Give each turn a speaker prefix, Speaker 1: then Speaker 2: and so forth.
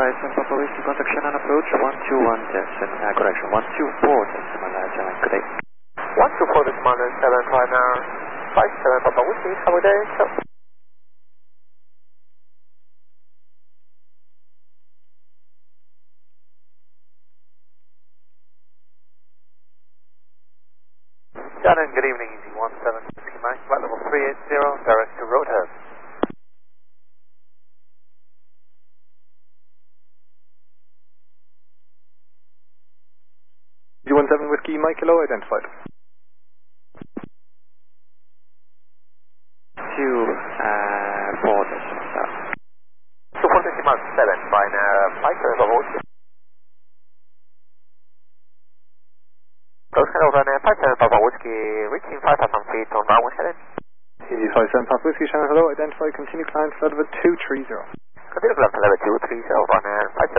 Speaker 1: 5 Papa Whiskey, contact Shannon approach 121 decimal, correction, 124 decimal, good day.
Speaker 2: 124 decimal, 7 final, 57 Papa Whiskey, have a good day, sir. Shannon, good evening, easy 17 Whiskey Mike, flight level 380, direct to Roadhead.
Speaker 3: Easy 17 Whiskey Mike, hello, identified.
Speaker 1: 4 decimal, sir.
Speaker 2: 24 decimal, 7 final, 57 Papa Whiskey. Close Canal Runner, 57 Papa Whiskey, reaching 5,000 feet on downwind heading.
Speaker 3: Easy 57 Papa Whiskey, Shannon, hello, identified, continue climb, flight level 230.
Speaker 2: Continue climb to level 230, runner,